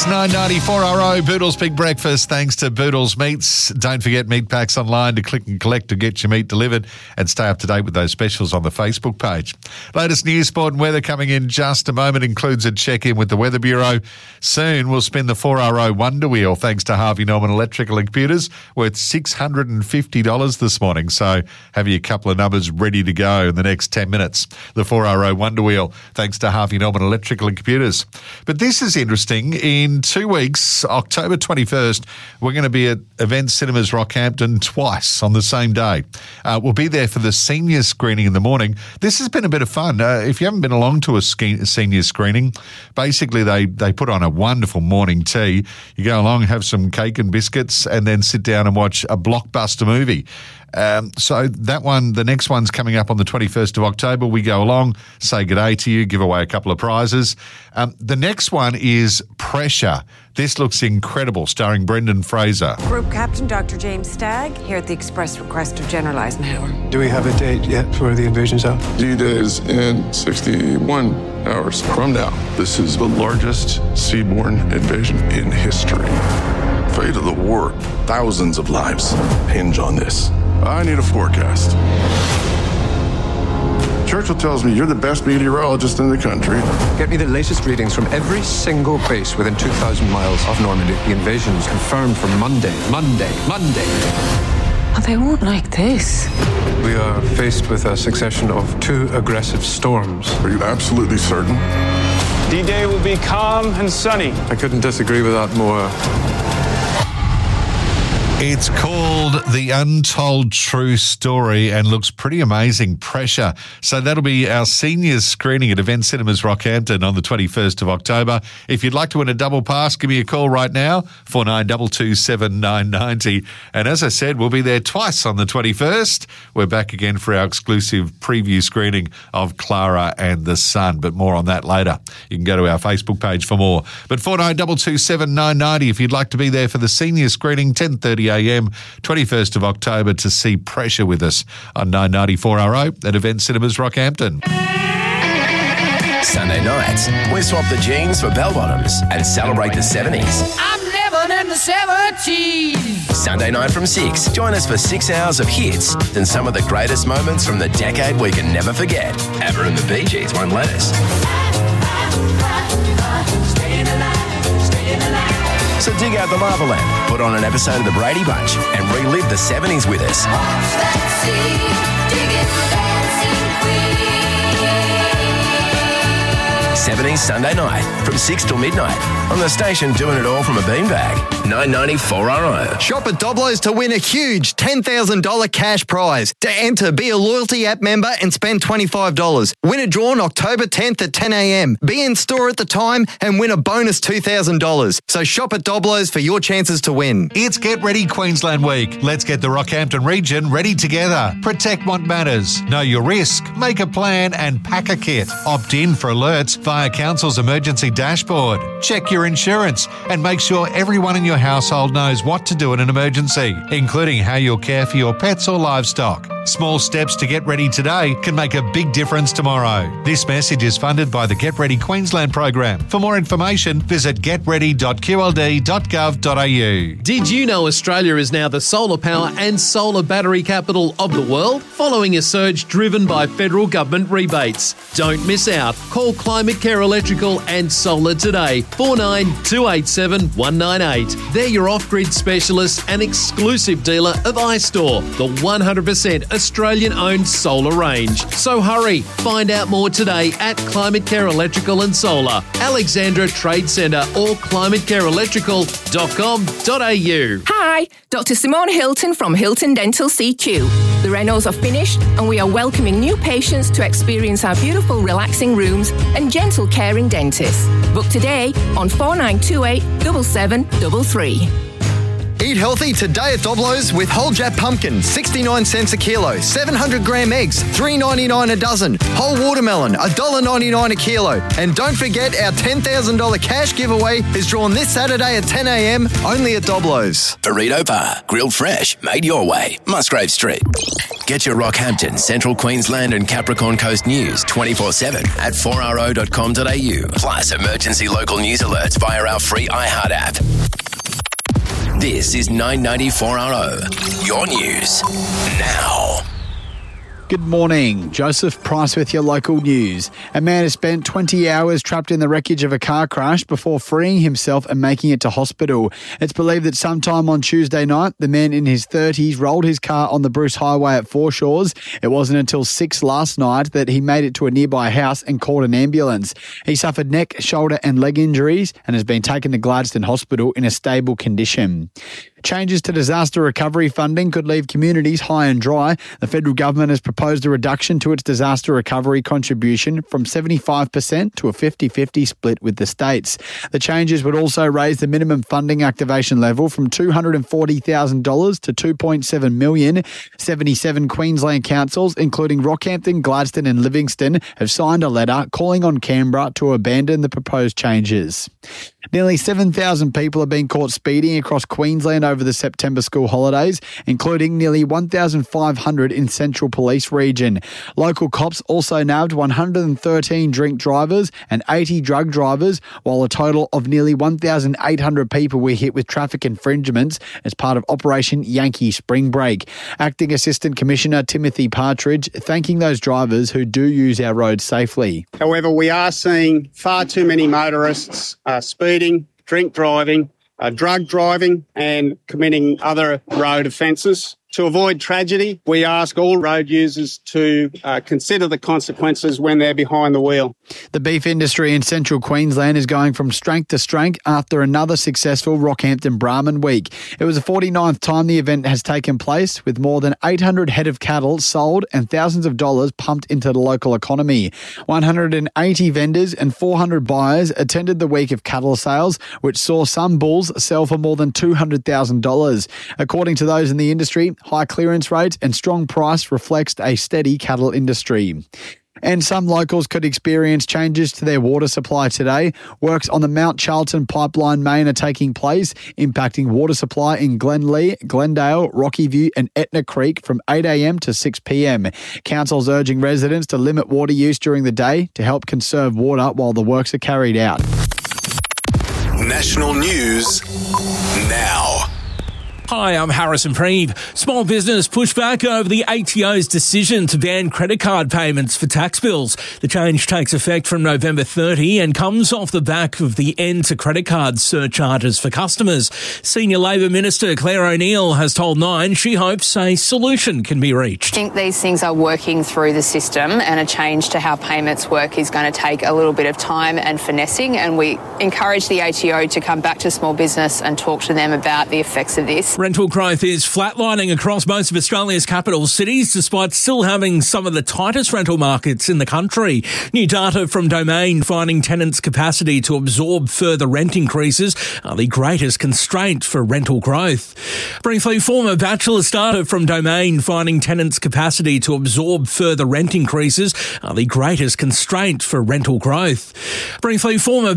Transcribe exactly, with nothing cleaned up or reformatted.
It's nine ninety-four R O, Boodle's Big Breakfast, thanks to Boodle's Meats. Don't forget meat packs online to click and collect to get your meat delivered, and stay up to date with those specials on the Facebook page. Latest news, sport and weather coming in just a moment includes a check-in with the Weather Bureau. Soon we'll spin the four R O Wonder Wheel thanks to Harvey Norman Electrical and Computers, worth six hundred fifty dollars this morning. So have your couple of numbers ready to go in the next ten minutes. The four R O Wonder Wheel thanks to Harvey Norman Electrical and Computers. But this is interesting. In two weeks, October twenty-first, we're going to be at Event Cinemas Rockhampton twice on the same day. Uh, we'll be there for the senior screening in the morning. This has been a bit of fun. Uh, if you haven't been along to a ski- senior screening, basically they, they put on a wonderful morning tea. You go along, have some cake and biscuits, and then sit down and watch a blockbuster movie. Um, so that one, the next one's coming up on the twenty-first of October. We go along, say good day to you, give away a couple of prizes. Um, the next one is Pressure. This looks incredible, starring Brendan Fraser. Group Captain Doctor James Stagg, here at the express request of General Eisenhower. Do we have a date yet for the invasion zone? D-Day is in sixty-one hours from now. This is the largest seaborne invasion in history. Fate of the war, thousands of lives hinge on this. I need a forecast. Churchill tells me you're the best meteorologist in the country. Get me the latest readings from every single base within two thousand miles of Normandy. The invasion is confirmed for Monday, Monday, Monday. Oh, they won't like this. We are faced with a succession of two aggressive storms. Are you absolutely certain? D-Day will be calm and sunny. I couldn't disagree with that more. It's called The Untold True Story and looks pretty amazing. Pressure. So that'll be our seniors screening at Event Cinemas Rockhampton on the twenty-first of October. If you'd like to win a double pass, give me a call right now, four nine two two seven nine nine zero. And as I said, we'll be there twice on the twenty-first. We're back again for our exclusive preview screening of Clara and the Sun, but more on that later. You can go to our Facebook page for more. But four nine two two seven nine nine zero if you'd like to be there for the senior screening, ten thirty a m, twenty-first of October, to see Pressure with us on nine ninety-four R O at Event Cinemas Rockhampton. Sunday nights, we swap the jeans for bell-bottoms and celebrate the seventies. I'm living in the seventies. Sunday night from six, join us for six hours of hits and some of the greatest moments from the decade we can never forget. ABBA and the Bee Gees won't let us. So dig out the Lava Lamp, put on an episode of The Brady Bunch and relive the seventies with us. seventies Sunday night from six till midnight on the station, doing it all from a beanbag. nine ninety-four R O. Shop at Doblo's to win a huge ten thousand dollars cash prize. To enter, be a loyalty app member and spend twenty-five dollars. Win a draw on October tenth at ten a m. Be in store at the time and win a bonus two thousand dollars. So shop at Doblo's for your chances to win. It's Get Ready Queensland Week. Let's get the Rockhampton region ready together. Protect what matters. Know your risk. Make a plan and pack a kit. Opt in for alerts via Council's emergency dashboard. Check your insurance and make sure everyone in your household knows what to do in an emergency, including how you'll care for your pets or livestock. Small steps to get ready today can make a big difference tomorrow. This message is funded by the Get Ready Queensland program. For more information, visit get ready dot q l d dot gov dot a u. Did you know Australia is now the solar power and solar battery capital of the world, following a surge driven by federal government rebates? Don't miss out. Call Climate Care Electrical and Solar today, four nine two eight seven one nine eight. They're your off-grid specialists and exclusive dealer of iStore, the one hundred percent Australian-owned solar range. So hurry, find out more today at Climate Care Electrical and Solar, Alexandra Trade Centre or climate care electrical dot com dot a u. Hi, Doctor Simone Hilton from Hilton Dental C Q. The renos are finished and we are welcoming new patients to experience our beautiful relaxing rooms and gentle caring dentists. Book today on four nine two eight seven seven three three. Eat healthy today at Doblo's with whole Jap pumpkin, sixty-nine cents a kilo. seven hundred gram eggs, three dollars ninety-nine a dozen. Whole watermelon, one dollar ninety-nine a kilo. And don't forget our ten thousand dollars cash giveaway is drawn this Saturday at ten a.m. only at Doblo's. Burrito Bar, grilled fresh, made your way. Musgrave Street. Get your Rockhampton, Central Queensland and Capricorn Coast news twenty-four seven at four r o dot com dot a u. Plus emergency local news alerts via our free iHeart app. This is nine ninety four R O. Your news now. Good morning. Joseph Price with your local news. A man has spent twenty hours trapped in the wreckage of a car crash before freeing himself and making it to hospital. It's believed that sometime on Tuesday night, the man in his thirties rolled his car on the Bruce Highway at Foreshores. It wasn't until six last night that he made it to a nearby house and called an ambulance. He suffered neck, shoulder and leg injuries and has been taken to Gladstone Hospital in a stable condition. Changes to disaster recovery funding could leave communities high and dry. The federal government has proposed a reduction to its disaster recovery contribution from seventy-five percent to a fifty-fifty split with the states. The changes would also raise the minimum funding activation level from two hundred forty thousand dollars to two point seven million dollars. seventy-seven Queensland councils, including Rockhampton, Gladstone and Livingston, have signed a letter calling on Canberra to abandon the proposed changes. Nearly seven thousand people have been caught speeding across Queensland over the September school holidays, including nearly one thousand five hundred in Central Police Region. Local cops also nabbed one hundred thirteen drink drivers and eighty drug drivers, while a total of nearly one thousand eight hundred people were hit with traffic infringements as part of Operation Yankee Spring Break. Acting Assistant Commissioner Timothy Partridge thanking those drivers who do use our roads safely. However, we are seeing far too many motorists uh, speeding, drink driving, uh, drug driving and committing other road offences. To avoid tragedy, we ask all road users to uh, consider the consequences when they're behind the wheel. The beef industry in central Queensland is going from strength to strength after another successful Rockhampton Brahman Week. It was the forty-ninth time the event has taken place, with more than eight hundred head of cattle sold and thousands of dollars pumped into the local economy. one hundred eighty vendors and four hundred buyers attended the week of cattle sales, which saw some bulls sell for more than two hundred thousand dollars. According to those in the industry, high clearance rates and strong price reflects a steady cattle industry. And some locals could experience changes to their water supply today. Works on the Mount Charlton Pipeline Main are taking place, impacting water supply in Glenlee, Glendale, Rocky View and Etna Creek from eight a.m. to six p.m. Council's urging residents to limit water use during the day to help conserve water while the works are carried out. National news now. Hi, I'm Harrison Preeve. Small business pushed back over the A T O's decision to ban credit card payments for tax bills. The change takes effect from November thirtieth and comes off the back of the end to credit card surcharges for customers. Senior Labor Minister Claire O'Neill has told Nine she hopes a solution can be reached. I think these things are working through the system, and a change to how payments work is going to take a little bit of time and finessing, and we encourage the A T O to come back to small business and talk to them about the effects of this. Rental growth is flatlining across most of Australia's capital cities, despite still having some of the tightest rental markets in the country. New data from Domain finding tenants' capacity to absorb further rent increases are the greatest constraint for rental growth. Briefly, former Bachelor data from Domain finding tenants' capacity to absorb further rent increases are the greatest constraint for rental growth. Briefly, former